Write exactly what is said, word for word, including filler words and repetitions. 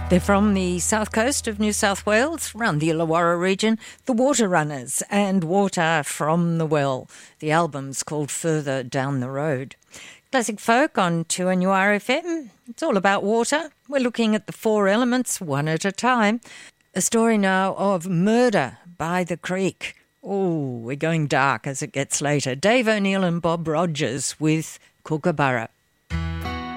They're from the south coast of New South Wales, around the Illawarra region, the Water Runners and Water from the Well. The album's called Further Down the Road. Classic Folk on two N U R F M. It's all about water. We're looking at the four elements one at a time. A story now of murder by the creek. Oh, we're going dark as it gets later. Dave O'Neill and Bob Rogers with Kookaburra.